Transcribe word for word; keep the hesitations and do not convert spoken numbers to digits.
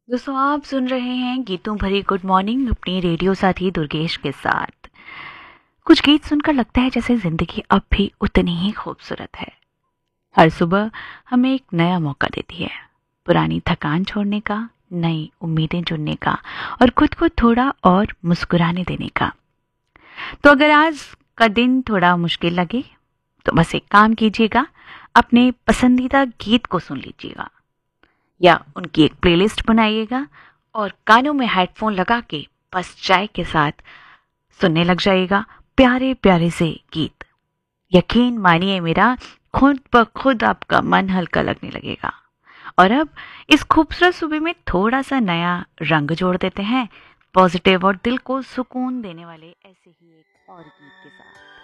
दोस्तों आप सुन रहे हैं गीतों भरी गुड मॉर्निंग अपनी रेडियो साथी दुर्गेश के साथ। कुछ गीत सुनकर लगता है जैसे जिंदगी अब भी उतनी ही खूबसूरत है। हर सुबह हमें एक नया मौका देती है, पुरानी थकान छोड़ने का, नई उम्मीदें चुनने का और खुद को थोड़ा और मुस्कुराने देने का। तो अगर आज का दिन थोड़ा मुश्किल लगे तो बस एक काम कीजिएगा, अपने पसंदीदा गीत को सुन लीजिएगा या उनकी एक प्लेलिस्ट बनाइएगा और कानों में हेडफोन लगा के बस चाय के साथ सुनने लग जाइएगा प्यारे प्यारे से गीत। यकीन मानिए मेरा, खुद ब खुद आपका मन हल्का लगने लगेगा। और अब इस खूबसूरत सुबह में थोड़ा सा नया रंग जोड़ देते हैं, पॉजिटिव और दिल को सुकून देने वाले ऐसे ही एक और गीत के साथ।